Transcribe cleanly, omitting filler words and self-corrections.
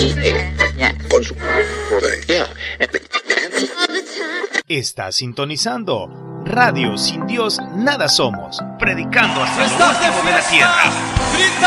con su... Está sintonizando Radio Sin Dios Nada Somos, predicando hasta lo último de la tierra.